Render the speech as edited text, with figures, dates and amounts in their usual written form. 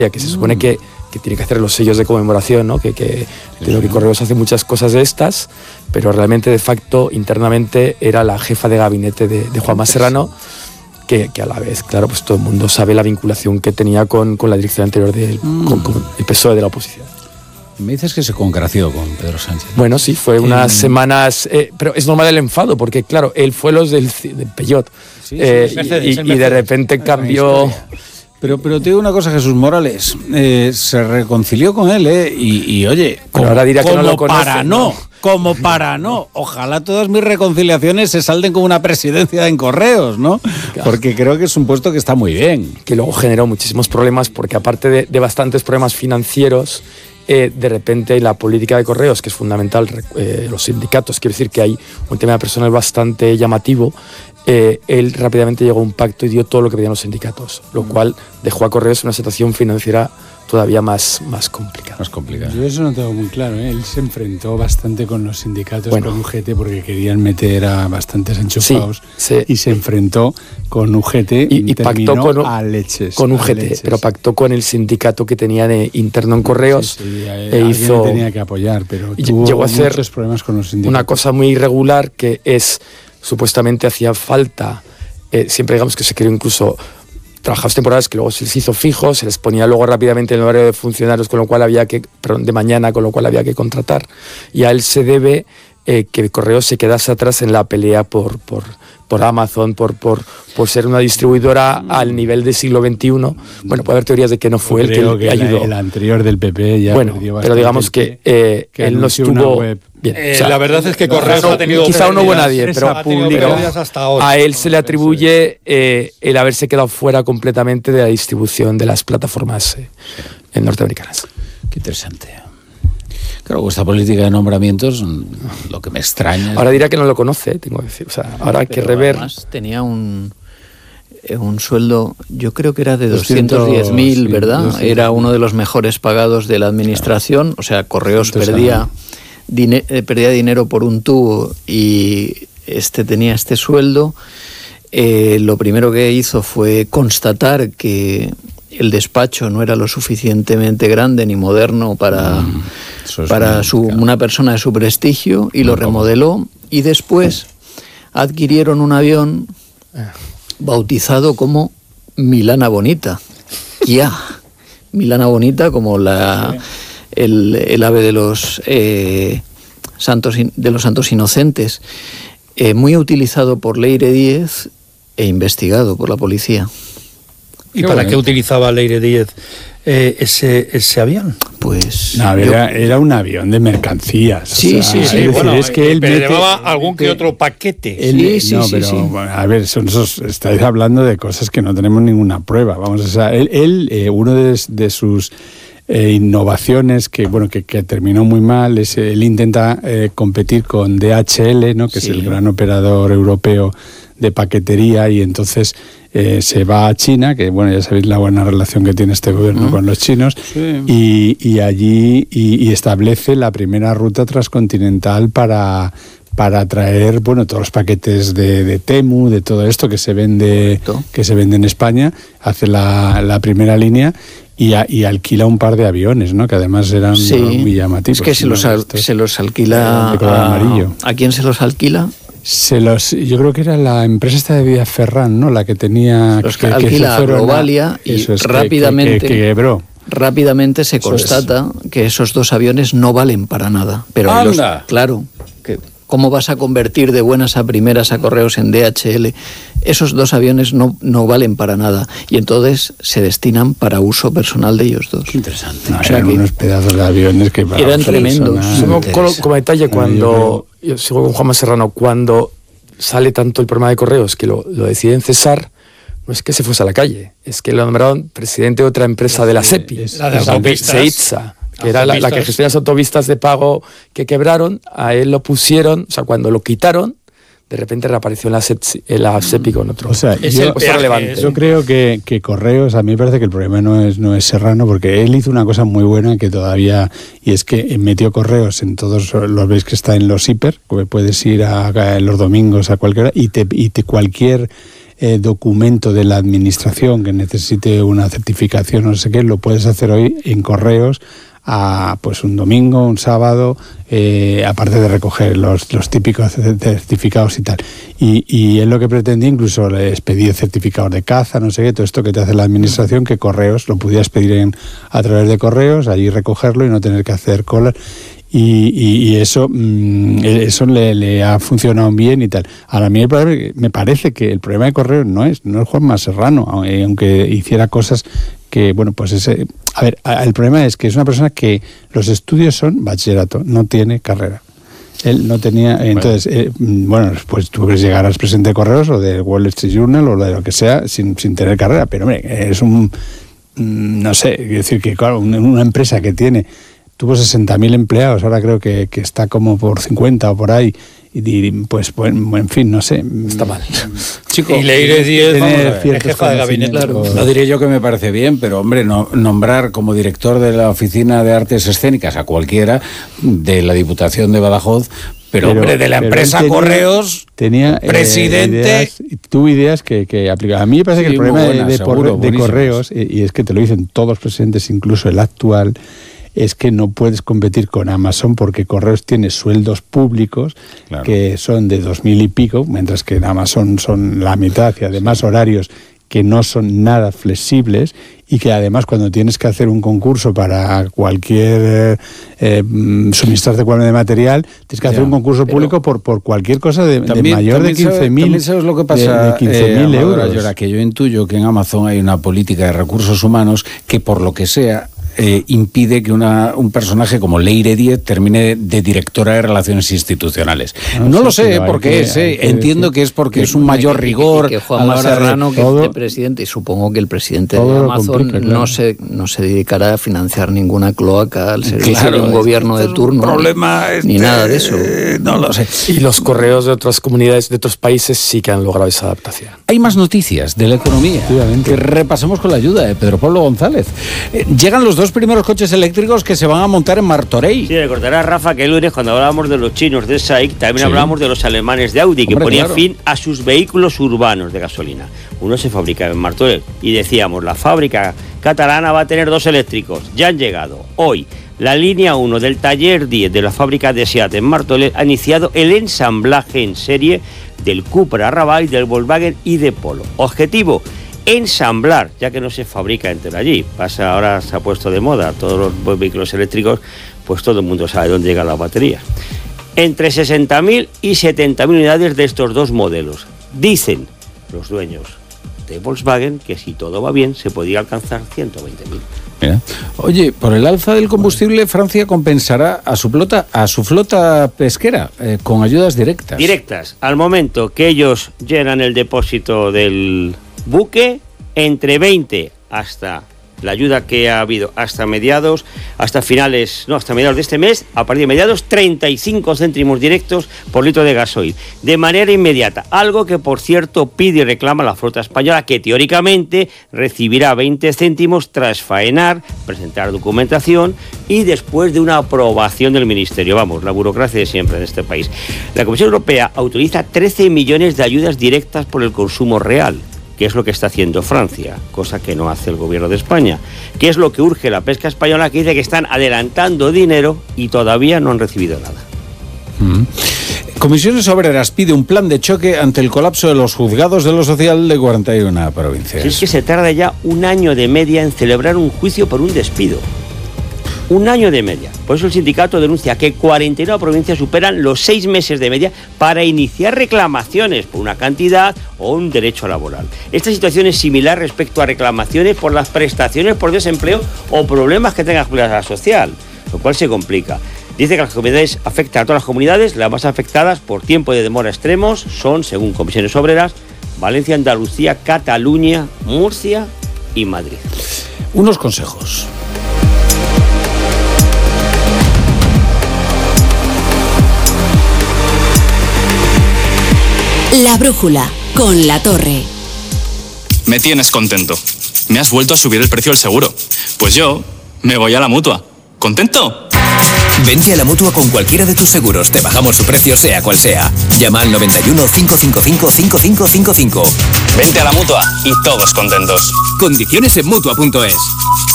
que se supone que tiene que hacer los sellos de conmemoración, ¿no? que Correos hace muchas cosas de estas, pero realmente de facto internamente era la jefa de gabinete de Juanma Serrano, que a la vez, claro, pues todo el mundo sabe la vinculación que tenía con la dirección anterior con el PSOE de la oposición. Me dices que se congració con Pedro Sánchez. Bueno, sí, fue unas semanas, pero es normal el enfado, porque claro, él fue los del Peyot, y de repente cambió. Pero te digo una cosa, Jesús Morales, se reconcilió con él, y oye, ahora dirá que no lo conoce, como para no. Ojalá todas mis reconciliaciones se salden con una presidencia en Correos, ¿no? Claro. Porque creo que es un puesto que está muy bien. Que luego generó muchísimos problemas, porque aparte de bastantes problemas financieros, de repente la política de Correos, que es fundamental, los sindicatos, quiero decir que hay un tema personal bastante llamativo. Él rápidamente llegó a un pacto y dio todo lo que pedían los sindicatos, lo cual dejó a Correos en una situación financiera todavía más complicada. Yo eso no tengo muy claro, ¿eh? Él se enfrentó bastante con los sindicatos, con UGT, porque querían meter a bastantes enchufados, y se enfrentó con UGT y pactó a leches. Con UGT, pero pactó con el sindicato que tenían interno en Correos. Alguien tenía que apoyar, pero llegó a hacer muchos problemas con los sindicatos. Una cosa muy irregular que es, supuestamente hacía falta, siempre digamos que se creó incluso trabajadores temporales que luego se les hizo fijos, se les ponía luego rápidamente en el horario de funcionarios, de mañana, con lo cual había que contratar. Y a él se debe que Correos se quedase atrás en la pelea por Amazon, por ser una distribuidora al nivel del siglo XXI. Bueno, puede haber teorías de que no fue él que ayudó. El anterior del PP ya perdió bastante. Pero digamos que él no estuvo bien. La verdad es que Correos ha tenido quizá no hubo nadie, pero hasta ahora, a él se le atribuye el haberse quedado fuera completamente de la distribución de las plataformas norteamericanas. Qué interesante. Claro, esta política de nombramientos, lo que me extraña. Ahora dirá que no lo conoce, tengo que decir. O sea, ahora hay que rever. Además tenía un sueldo, yo creo que era de 210.000, ¿verdad? 200. Era uno de los mejores pagados de la administración. Claro. O sea, Correos perdía dinero por un tubo y tenía este sueldo. Lo primero que hizo fue constatar que el despacho no era lo suficientemente grande ni moderno para una persona de su prestigio, y lo remodeló, y después adquirieron un avión bautizado como Milana Bonita, Kia Milana Bonita, como el ave de los santos inocentes, muy utilizado por Leire Díez e investigado por la policía. ¿Y para qué utilizaba Leire Díez ese avión? Pues era un avión de mercancías. Sí. Bueno, es que él llevaba algún que otro paquete. A ver, estáis hablando de cosas que no tenemos ninguna prueba. Vamos, uno de sus innovaciones que terminó muy mal es él intenta competir con DHL, ¿no? Que es el gran operador europeo de paquetería, y entonces se va a China, que ya sabéis la buena relación que tiene este gobierno con los chinos, y allí establece la primera ruta transcontinental para traer todos los paquetes de Temu, de todo esto que se vende en España. Hace la primera línea y alquila un par de aviones, ¿no? Que además eran muy llamativos. Es que se los alquila amarillo. ¿A quién se los alquila? Yo creo que era la empresa esta de Villaferrán, ¿no? La que tenía los que alquila a Globalia, y rápidamente que quebró. Rápidamente se constata que esos dos aviones no valen para nada. Pero claro, ¿cómo vas a convertir de buenas a primeras a Correos en DHL? Esos dos aviones no valen para nada, y entonces se destinan para uso personal de ellos dos. Qué interesante. Eran unos pedazos de aviones que eran tremendos. Como detalle, yo sigo con Juanma Serrano, cuando sale tanto el problema de Correos que lo deciden cesar, no es que se fuese a la calle, es que lo nombraron presidente de otra empresa de la SEPI, Seitza, que era la que gestiona las autopistas de pago que quebraron. A él lo pusieron, o sea, cuando lo quitaron, de repente reapareció en la SEPI con otro. O sea, yo creo que Correos, a mí me parece que el problema no es Serrano, porque él hizo una cosa muy buena que todavía, y es que metió Correos en todos los, veis que está en los hiper, que puedes ir los domingos a cualquier hora, y cualquier documento de la administración que necesite una certificación o no sé qué, lo puedes hacer hoy en correos a pues un domingo, un sábado, aparte de recoger los típicos certificados y tal. Y él lo que pretendía, incluso les pedía certificados de caza, no sé qué, todo esto que te hace la administración, que correos lo pudieras pedir a través de correos, allí recogerlo y no tener que hacer colas. Y eso le ha funcionado bien y tal. Ahora, a mí me parece que el problema de correos no es Juanma Serrano, aunque hiciera cosas que, bueno, pues el problema es que es una persona que los estudios son bachillerato, no tiene carrera. Él no tenía, entonces, pues tú quieres llegar al presidente de correos o de Wall Street Journal o de lo que sea sin tener carrera, pero hombre, es no sé, quiero decir que claro, una empresa que tuvo 60.000 empleados, ahora creo que está como por 50 o por ahí, y pues, en fin, no sé. Está mal. Chico, y Leire Díez es jefa de gabinete. Claro. No diré yo que me parece bien, pero hombre, nombrar como director de la Oficina de Artes Escénicas a cualquiera de la Diputación de Badajoz, pero hombre, de la empresa Correos, tenía presidente... Tuvo ideas que aplicaba. A mí me parece que el problema de Correos, y es que te lo dicen todos los presidentes, incluso el actual, es que no puedes competir con Amazon porque Correos tiene sueldos públicos, claro, que son de 2.000 y pico, mientras que en Amazon son la mitad, y además horarios que no son nada flexibles, y que además cuando tienes que hacer un concurso para cualquier suministrarte cualquier material, tienes que hacer un concurso público por cualquier cosa de mayor de 15.000. ¿Sabes lo que pasa? De 15.000 euros. Ahora, que yo intuyo que en Amazon hay una política de recursos humanos que, por lo que sea, impide que un personaje como Leire Díez termine de directora de Relaciones Institucionales. No lo sé por qué es, entiendo que es porque es un mayor rigor. Que Juanma Serrano, que es presidente, y supongo que el presidente de Amazon no se dedicará a financiar ninguna cloaca al servicio de un gobierno de turno, problema ni nada de eso. No lo sé. Y los correos de otras comunidades, de otros países, sí que han logrado esa adaptación. Hay más noticias de la economía que repasamos con la ayuda de Pedro Pablo González. Llegan los 2 primeros coches eléctricos que se van a montar en Martorell. Sí, recordará Rafa que el lunes, cuando hablábamos de los chinos de SAIC, también hablábamos de los alemanes de Audi, que ponían fin a sus vehículos urbanos de gasolina. Uno se fabricaba en Martorell y decíamos, la fábrica catalana va a tener 2 eléctricos. Ya han llegado. Hoy, la línea 1 del taller 10 de la fábrica de SEAT en Martorell ha iniciado el ensamblaje en serie del Cupra Raval, del Volkswagen y de Polo. Objetivo: ensamblar, ya que no se fabrica entero allí. Ahora se ha puesto de moda todos los vehículos eléctricos, pues todo el mundo sabe dónde llegan las baterías. Entre 60.000 y 70.000 unidades de estos 2 modelos. Dicen los dueños de Volkswagen que si todo va bien se podría alcanzar 120.000. Mira. Oye, por el alza del combustible, Francia compensará a su flota pesquera con ayudas directas. Directas. Al momento que ellos llenan el depósito del buque, entre 20 hasta la ayuda que ha habido hasta mediados de este mes, a partir de mediados, 35 céntimos directos por litro de gasoil, de manera inmediata, algo que por cierto pide y reclama la flota española, que teóricamente recibirá 20 céntimos tras faenar, presentar documentación y después de una aprobación del Ministerio. Vamos, la burocracia de siempre en este país. La Comisión Europea autoriza 13 millones de ayudas directas por el consumo real, que es lo que está haciendo Francia, cosa que no hace el gobierno de España, que es lo que urge la pesca española, que dice que están adelantando dinero y todavía no han recibido nada. Comisiones Obreras pide un plan de choque ante el colapso de los juzgados de lo social de 41 provincias. Es que se tarda ya 1 año de media en celebrar un juicio por un despido. 1 año de media. Por eso el sindicato denuncia que 49 provincias superan los 6 meses de media para iniciar reclamaciones por una cantidad o un derecho laboral. Esta situación es similar respecto a reclamaciones por las prestaciones por desempleo o problemas que tenga la Seguridad Social, lo cual se complica. Dice que las comunidades afectan a todas las comunidades. Las más afectadas por tiempo de demora extremos son, según Comisiones Obreras, Valencia, Andalucía, Cataluña, Murcia y Madrid. Unos consejos. La brújula, con La Torre. Me tienes contento. Me has vuelto a subir el precio del seguro. Pues yo me voy a la Mutua. ¿Contento? Vente a la Mutua con cualquiera de tus seguros. Te bajamos su precio, sea cual sea. Llama al 91 555 5555. Vente a la Mutua y todos contentos. Condiciones en Mutua.es.